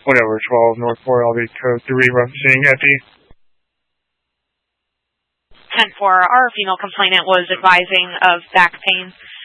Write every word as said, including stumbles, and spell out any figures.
Whatever, twelve North four, I'll be code three referencing Epi. ten four, our female complainant was advising of back pain